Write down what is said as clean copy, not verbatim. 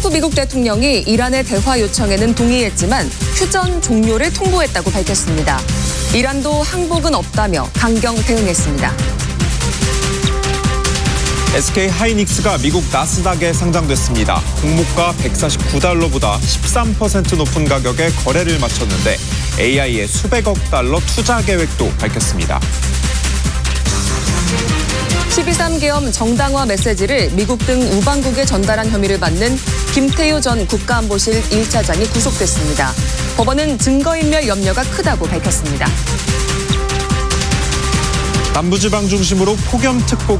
트럼프 미국 대통령이 이란의 대화 요청에는 동의했지만 휴전 종료를 통보했다고 밝혔습니다. 이란도 항복은 없다며 강경 대응했습니다. SK 하이닉스가 미국 나스닥에 상장됐습니다. 공모가 $149보다 13% 높은 가격에 거래를 마쳤는데 AI의 수백억 달러 투자 계획도 밝혔습니다. 12.3 계엄 정당화 메시지를 미국 등 우방국에 전달한 혐의를 받는 김태효 전 국가안보실 1차장이 구속됐습니다. 법원은 증거인멸 염려가 크다고 밝혔습니다. 남부지방 중심으로 폭염특보